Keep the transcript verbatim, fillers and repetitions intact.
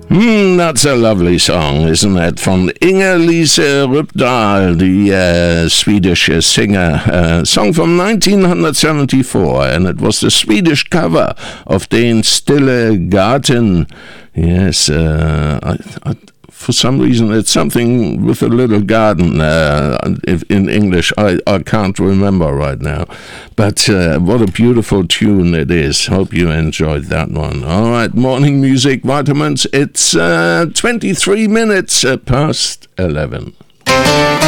Hmm, that's a lovely song, isn't it? Von Inger-Lise Rypdal, the uh, Swedish uh, singer. Uh, song from nineteen seventy-four, and it was the Swedish cover of Den Stille Garten. Yes, uh, I, I, for some reason it's something with a little garden uh, in English. I, I can't remember right now. But uh, what a beautiful tune it is. Hope you enjoyed that one. All right, morning music vitamins. It's uh, twenty-three minutes past eleven.